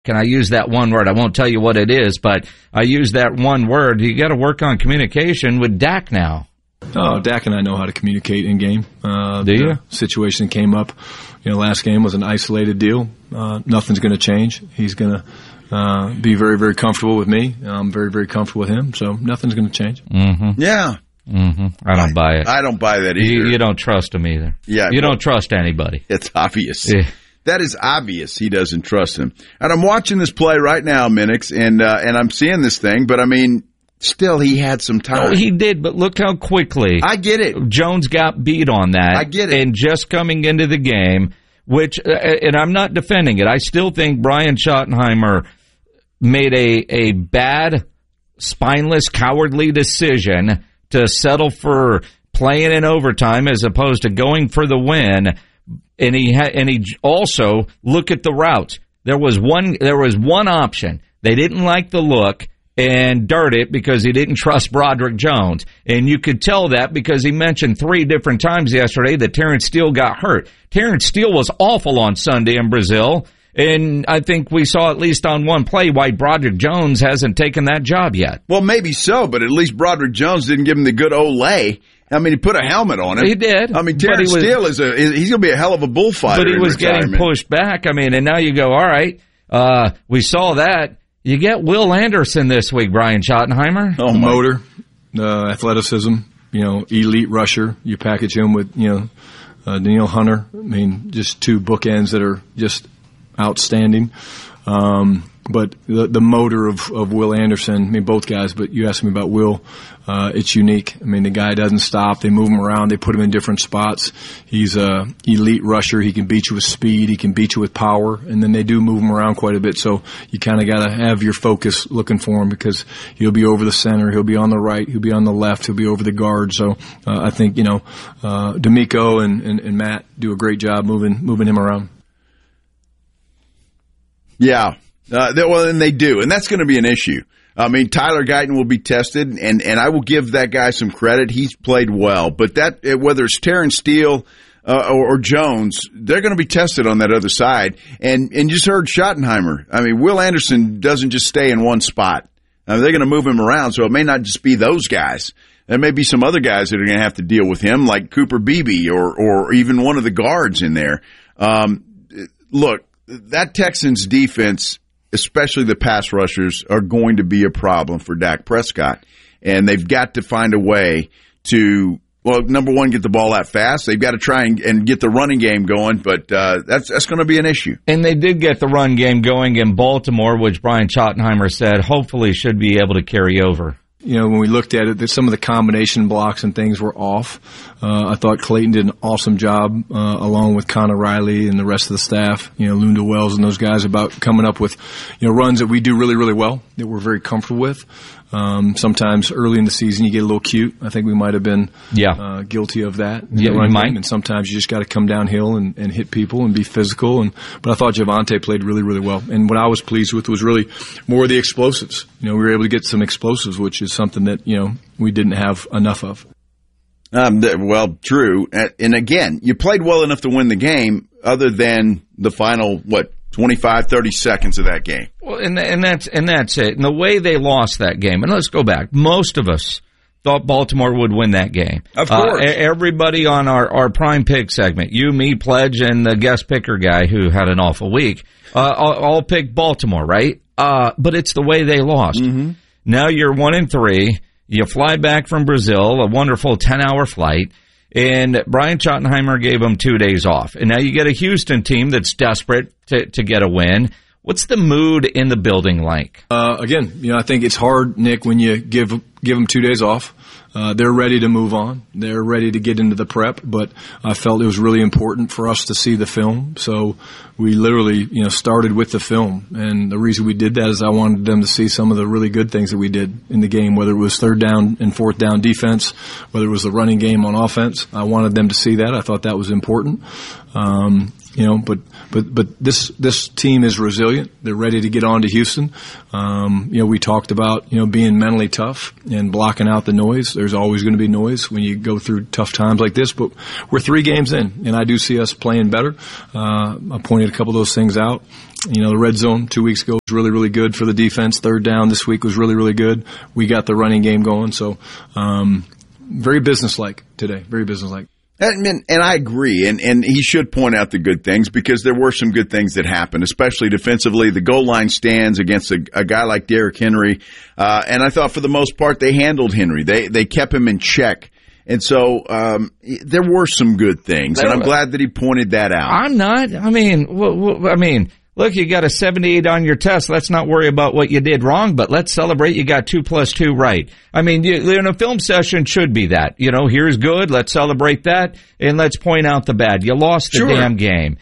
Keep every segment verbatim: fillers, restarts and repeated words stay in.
Can I use that one word? I won't tell you what it is, but I use that one word. You got to work on communication with Dak now. Oh, Dak and I know how to communicate in game. Uh, Do you? The situation came up. You know, last game was an isolated deal. Uh, nothing's going to change. He's going to uh, be very, very comfortable with me. I'm very, very comfortable with him. So nothing's going to change. Mm-hmm. Yeah. Mm-hmm. I don't buy it. I don't buy that either. You, you don't trust him either. Yeah. You no, don't trust anybody. It's obvious. Yeah. That is obvious he doesn't trust him. And I'm watching this play right now, Minix, and uh, and I'm seeing this thing, but I mean, still he had some time. Oh, he did, but look how quickly I get it. Jones got beat on that. I get it. And just coming into the game, which, uh, and I'm not defending it, I still think Brian Schottenheimer made a, a bad, spineless, cowardly decision to settle for playing in overtime as opposed to going for the win. And he ha- and he also look at the routes. There was one there was one option. They didn't like the look and dirt it because he didn't trust Broderick Jones. And you could tell that because he mentioned three different times yesterday that Terrence Steele got hurt. Terrence Steele was awful on Sunday in Brazil. And I think we saw at least on one play why Broderick Jones hasn't taken that job yet. Well, maybe so, but at least Broderick Jones didn't give him the good Olay. I mean, he put a helmet on him. He did. I mean, Terrence Steele is a he's going to be a hell of a bullfighter. But he was retirement. getting pushed back. I mean, and now you go, all right, uh, we saw that. You get Will Anderson this week, Brian Schottenheimer. Oh, motor, uh, athleticism, you know, elite rusher. You package him with, you know, uh, Danielle Hunter. I mean, just two bookends that are just outstanding. Um, but the, the motor of, of Will Anderson, I mean, both guys, but you asked me about Will, uh, it's unique. I mean, the guy doesn't stop. They move him around. They put him in different spots. He's a elite rusher. He can beat you with speed. He can beat you with power. And then they do move him around quite a bit. So you kind of got to have your focus looking for him because he'll be over the center. He'll be on the right. He'll be on the left. He'll be over the guard. So, uh, I think, you know, uh, D'Amico and, and, and Matt do a great job moving, moving him around. Yeah. Uh, they, well, and they do, and that's going to be an issue. I mean, Tyler Guyton will be tested, and, and I will give that guy some credit. He's played well, but that whether it's Terrence Steele uh, or, or Jones, they're going to be tested on that other side. And and you just heard Schottenheimer. I mean, Will Anderson doesn't just stay in one spot. I mean, they're going to move him around, so it may not just be those guys. There may be some other guys that are going to have to deal with him, like Cooper Beebe or or even one of the guards in there. Um, look, that Texans defense, especially the pass rushers, are going to be a problem for Dak Prescott. And they've got to find a way to, well, number one, get the ball out fast. They've got to try and, and get the running game going, but uh, that's that's going to be an issue. And they did get the run game going in Baltimore, which Brian Schottenheimer said hopefully should be able to carry over. You know, when we looked at it, some of the combination blocks and things were off. Uh, I thought Clayton did an awesome job, uh, along with Connor Riley and the rest of the staff, you know, Lunda Wells and those guys about coming up with, you know, runs that we do really, really well, that we're very comfortable with. Um, sometimes early in the season you get a little cute. I think we might have been yeah. uh, guilty of that. Yeah, you might. And sometimes you just got to come downhill and, and hit people and be physical. And but I thought Javonte played really, really well. And what I was pleased with was really more of the explosives. You know, we were able to get some explosives, which is something that, you know, we didn't have enough of. Um, well, true. And again, you played well enough to win the game other than the final, what, twenty-five, thirty seconds of that game. Well, and, and that's and that's it. And the way they lost that game, and let's go back, most of us thought Baltimore would win that game. Of course. Uh, everybody on our, our prime pick segment, you, me, Pledge, and the guest picker guy who had an awful week, uh, all, all picked Baltimore, right? Uh, but it's the way they lost. Mm-hmm. Now you're one and three. You fly back from Brazil, a wonderful ten-hour flight, and Brian Schottenheimer gave them two days off. And now you get a Houston team that's desperate to, to get a win. What's the mood in the building like? Uh, again, you know, I think it's hard, Nick, when you give give them two days off. Uh, they're ready to move on. They're ready to get into the prep, but I felt it was really important for us to see the film. So we literally, you know, started with the film. And the reason we did that is I wanted them to see some of the really good things that we did in the game, whether it was third down and fourth down defense, whether it was the running game on offense. I wanted them to see that. I thought that was important. Um, You know, but but but this this team is resilient. They're ready to get on to Houston. Um, you know, we talked about you know being mentally tough and blocking out the noise. There's always going to be noise when you go through tough times like this. But we're three games in, and I do see us playing better. Uh, I pointed a couple of those things out. You know, the red zone two weeks ago was really really good for the defense. Third down this week was really really good. We got the running game going. So um, very businesslike today. Very businesslike. And, and I agree, and, and he should point out the good things because there were some good things that happened, especially defensively. The goal line stands against a, a guy like Derrick Henry, uh, and I thought for the most part they handled Henry. They they kept him in check, and so um, there were some good things, and I'm glad that he pointed that out. I'm not. I mean, w- w- I mean. Look, you got a seventy-eight on your test. Let's not worry about what you did wrong, but let's celebrate you got two plus two right. I mean, you, you know, a film session should be that. You know, here's good. Let's celebrate that, and let's point out the bad. You lost the sure. damn game,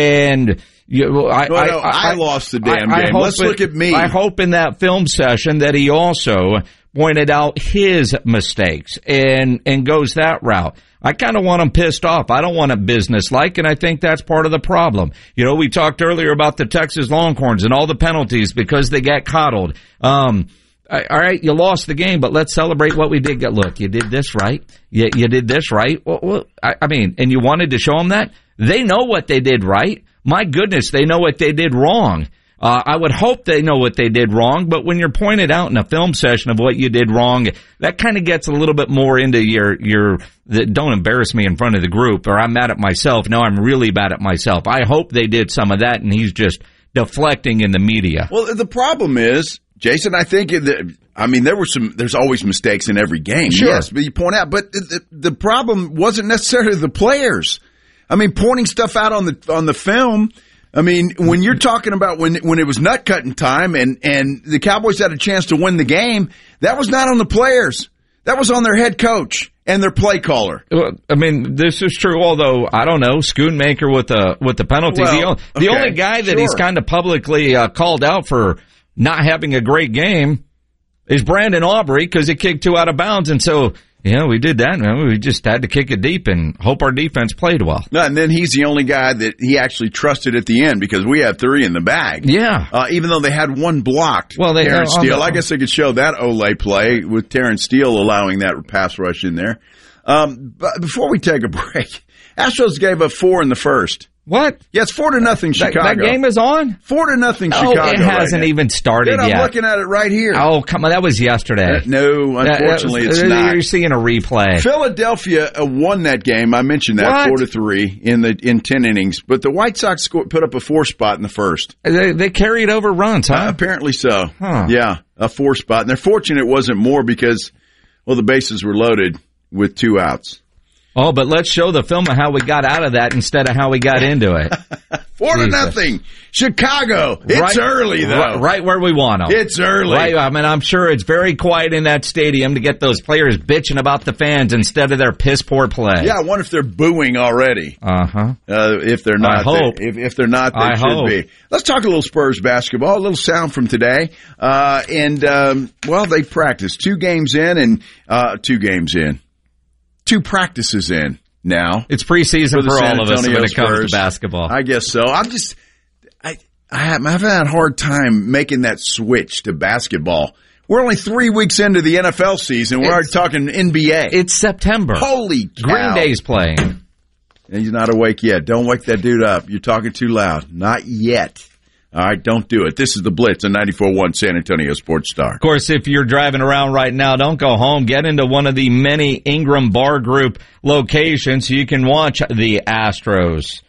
and you. I, no, I, no, I, I lost the damn I, game. I let's it, look at me. I hope in that film session that he also pointed out his mistakes and and goes that route. I kind of want them pissed off. I don't want it business-like, and I think that's part of the problem. You know, we talked earlier about the Texas Longhorns and all the penalties because they got coddled. Um, all right, you lost the game, but let's celebrate what we did. Look, you did this right. You, you did this right. Well, well, I, I mean, and you wanted to show them that? They know what they did right. My goodness, they know what they did wrong. Uh, I would hope they know what they did wrong, but when you're pointed out in a film session of what you did wrong, that kind of gets a little bit more into your, your, the, don't embarrass me in front of the group, or I'm mad at myself. No, I'm really bad at myself. I hope they did some of that, and he's just deflecting in the media. Well, the problem is, Jason, I think that, I mean, there were some, there's always mistakes in every game. Sure. Yes, but you point out, but the, the problem wasn't necessarily the players. I mean, pointing stuff out on the, on the film. I mean, when you're talking about when when it was nut cutting time and, and the Cowboys had a chance to win the game, that was not on the players. That was on their head coach and their play caller. I mean, this is true, although, I don't know, Schoonmaker with the, with the penalty. Well, the the okay, only guy that sure. he's kind of publicly uh, called out for not having a great game is Brandon Aubrey because he kicked two out of bounds. And so, yeah, we did that. We just had to kick it deep and hope our defense played well. No, and then he's the only guy that he actually trusted at the end because we had three in the bag. Yeah. Uh, even though they had one blocked. Well, they Terrence uh, Steele. the, I guess they could show that Olay play with Terrence Steele allowing that pass rush in there. Um, but before we take a break, Astros gave up four in the first. What? Yeah, it's four to nothing Chicago. That, that game is on? Four to nothing Oh, Chicago. it hasn't right even started Dude, yet. I'm looking at it right here. Oh, come on. That was yesterday. Uh, no, unfortunately, that, that was, it's not. You're seeing a replay. Philadelphia uh, won that game. I mentioned that What? four to three in the in ten innings, but the White Sox scored, put up a four spot in the first. They, they carried over runs, huh? Uh, apparently so. Huh. Yeah, a four spot, and they're fortunate it wasn't more because, well, the bases were loaded with two outs. Oh, but let's show the film of how we got out of that instead of how we got into it. Four to Jesus. nothing. Chicago. It's right, early, though. Right, right where we want them. It's early. Right, I mean, I'm sure it's very quiet in that stadium to get those players bitching about the fans instead of their piss-poor play. Yeah, I wonder if they're booing already. Uh-huh. Uh, if they're not, I hope. They, if, if they're not, they I should hope. be. Let's talk a little Spurs basketball, a little sound from today. Uh, and, um, well, they practiced two games in and, uh, two games in. Two practices in. Now It's preseason for, for all of us Antonio when it comes Spurs. to basketball. I guess so. I'm just, I, I have, I've had a hard time making that switch to basketball. We're only three weeks into the N F L season. We're It's- already talking N B A. It's September. Holy cow. Green Day's playing. And he's not awake yet. Don't wake that dude up. You're talking too loud. Not yet. All right, don't do it. This is the Blitz on ninety-four point one San Antonio Sports Star. Of course, if you're driving around right now, don't go home. Get into one of the many Ingram Bar Group locations so you can watch the Astros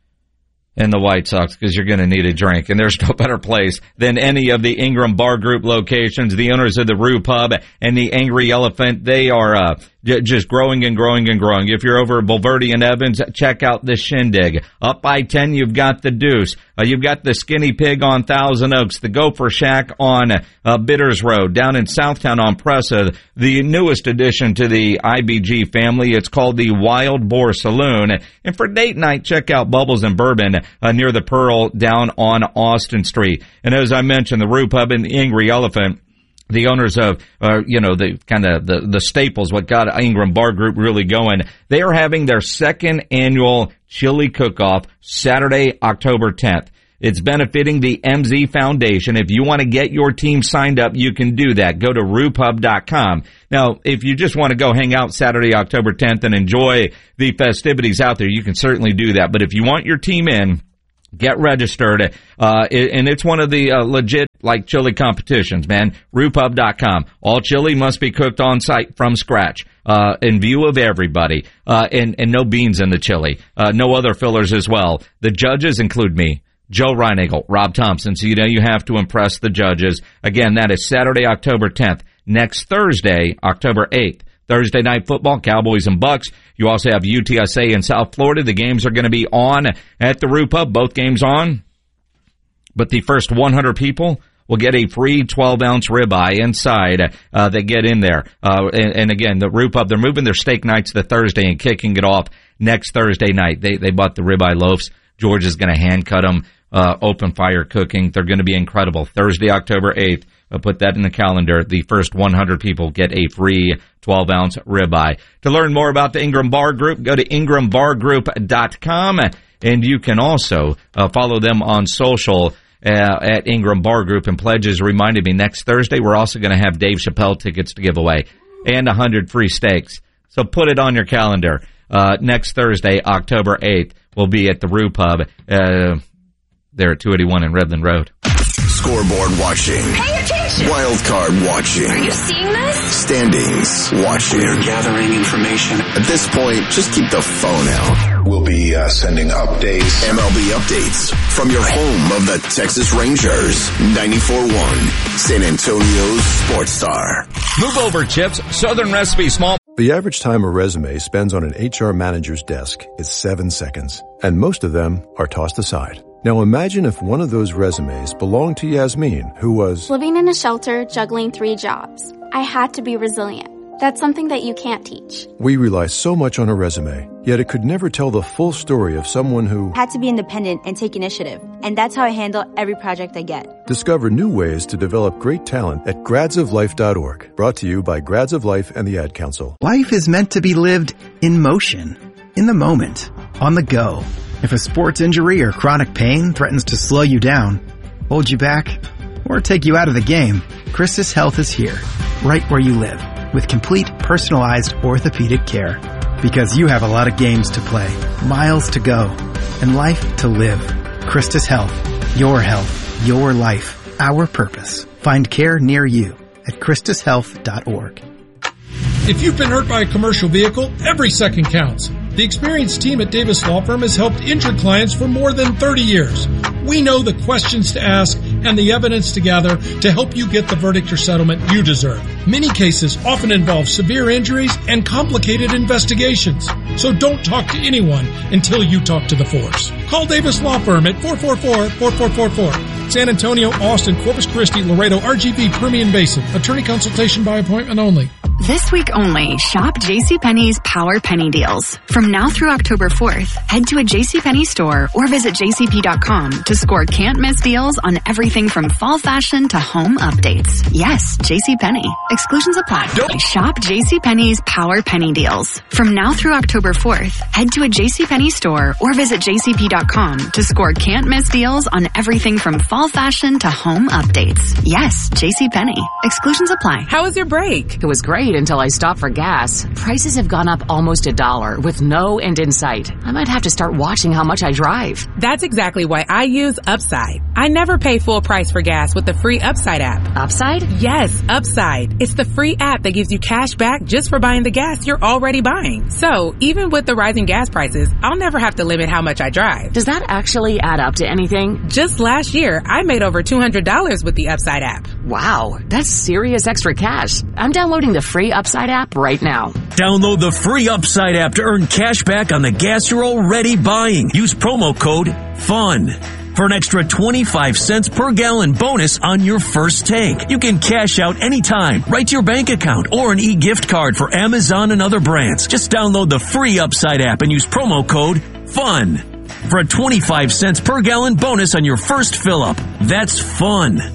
and the White Sox because you're going to need a drink. And there's no better place than any of the Ingram Bar Group locations. The owners of the Rue Pub and the Angry Elephant, they are uh, j- just growing and growing and growing. If you're over at Bulverde and Evans, check out the Shindig. Up I ten, you've got the Deuce. Uh, you've got the Skinny Pig on Thousand Oaks, the Gopher Shack on uh, Bitters Road, down in Southtown on Presa, the newest addition to the I B G family. It's called the Wild Boar Saloon. And for date night, check out Bubbles and Bourbon uh, near the Pearl down on Austin Street. And as I mentioned, the Rue Pub and the Angry Elephant, the owners of, uh, you know, the kind of the, the staples, what got Ingram Bar Group really going. They are having their second annual chili cook-off Saturday, October tenth. It's benefiting the M Z Foundation. If you want to get your team signed up, you can do that. Go to Rue Pub dot com. Now, if you just want to go hang out Saturday, October tenth and enjoy the festivities out there, you can certainly do that. But if you want your team in, get registered, uh, and it's one of the uh, legit, like, chili competitions, man. Rue Pub dot com. All chili must be cooked on site from scratch, uh, in view of everybody, uh, and, and no beans in the chili, uh, no other fillers as well. The judges include me, Joe Reinagle, Rob Thompson, so you know you have to impress the judges. Again, that is Saturday, October tenth. Next Thursday, October eighth. Thursday night football, Cowboys and Bucks. You also have U T S A in South Florida. The games are going to be on at the Rue Pub, both games on. But the first one hundred people will get a free twelve ounce ribeye inside. Uh, they get in there. Uh, and, and again, the Rue Pub, they're moving their steak nights to Thursday and kicking it off next Thursday night. They, they bought the ribeye loaves. George is going to hand cut them, uh, open fire cooking. They're going to be incredible. Thursday, October eighth. I'll put that in the calendar. The first one hundred people get a free twelve ounce ribeye. To learn more about the Ingram Bar Group, go to Ingram Bar Group dot com, and you can also uh, follow them on social uh, at Ingram Bar Group. And pledges reminded me, next Thursday we're also going to have Dave Chappelle tickets to give away and one hundred free steaks. So put it on your calendar. Uh, next Thursday, October eighth, we'll be at the Rue Pub uh, there at two eighty-one in Redland Road. Scoreboard watching. Pay attention. Wild card watching. Are you seeing this? Standings watching. We're gathering information. At this point, just keep the phone out. We'll be uh, sending updates. M L B updates from your home of the Texas Rangers. ninety-four point one San Antonio's Sports Star. Move over, Chips. Southern Recipe Small. The average time a resume spends on an H R manager's desk is seven seconds, and most of them are tossed aside. Now imagine if one of those resumes belonged to Yasmin, who was living in a shelter, juggling three jobs. I had to be resilient. That's something that you can't teach. We rely so much on a resume, yet it could never tell the full story of someone who had to be independent and take initiative. And that's how I handle every project I get. Discover new ways to develop great talent at grads of life dot org. Brought to you by Grads of Life and the Ad Council. Life is meant to be lived in motion, in the moment, on the go. If a sports injury or chronic pain threatens to slow you down, hold you back, or take you out of the game, Christus Health is here, right where you live, with complete personalized orthopedic care. Because you have a lot of games to play, miles to go, and life to live. Christus Health. Your health. Your life. Our purpose. Find care near you at Christus Health dot org. If you've been hurt by a commercial vehicle, every second counts. The experienced team at Davis Law Firm has helped injured clients for more than thirty years. We know the questions to ask and the evidence to gather to help you get the verdict or settlement you deserve. Many cases often involve severe injuries and complicated investigations. So don't talk to anyone until you talk to the force. Call Davis Law Firm at four four four, four four four four. San Antonio, Austin, Corpus Christi, Laredo, R G V, Permian Basin. Attorney consultation by appointment only. This week only, shop JCPenney's Power Penny Deals. From now through October fourth, head to a JCPenney store or visit J C P dot com to score can't-miss deals on everything from fall fashion to home updates. Yes, JCPenney. Exclusions apply. Don't. Shop JCPenney's Power Penny Deals. From now through October fourth, head to a JCPenney store or visit J C P dot com to score can't-miss deals on everything from fall fashion to home updates. Yes, JCPenney. Exclusions apply. How was your break? It was great until I stopped for gas. Prices have gone up almost a dollar with no end in sight. I might have to start watching how much I drive. That's exactly why I use Upside. I never pay full price for gas with the free Upside app. Upside? Yes, Upside. It's the free app that gives you cash back just for buying the gas you're already buying. So, even with the rising gas prices, I'll never have to limit how much I drive. Does that actually add up to anything? Just last year, I made over two hundred dollars with the Upside app. Wow, that's serious extra cash. I'm downloading the free Upside app right now. Download the free Upside app to earn cash back on the gas you're already buying. Use promo code FUN for an extra twenty-five cents per gallon bonus on your first tank. You can cash out anytime, right to your bank account, or an e-gift card for Amazon and other brands. Just download the free Upside app and use promo code FUN for a twenty-five cents per gallon bonus on your first fill-up. That's fun.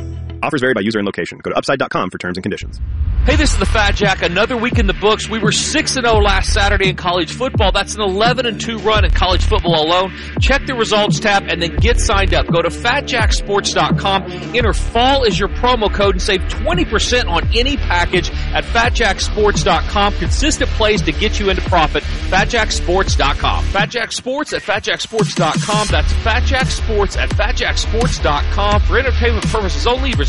Offers vary by user and location. Go to upside dot com for terms and conditions. Hey, this is the Fat Jack. Another week in the books. We were six and oh last Saturday in college football. That's an eleven and two run in college football alone. Check the results tab and then get signed up. Go to fat jack sports dot com. Enter fall as your promo code and save twenty percent on any package at fat jack sports dot com. Consistent plays to get you into profit. fat jack sports dot com. Fat Jack Sports at fat jack sports dot com. That's Fat Jack Sports at fat jack sports dot com. For entertainment purposes only.